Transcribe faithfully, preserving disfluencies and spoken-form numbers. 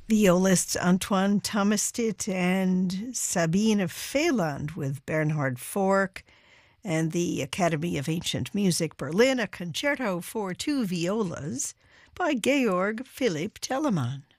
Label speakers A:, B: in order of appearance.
A: Violists Antoine Thomastit and Sabine Fehland with Bernhard Fork, and the Academy of Ancient Music Berlin, a concerto for two violas by Georg Philipp Telemann.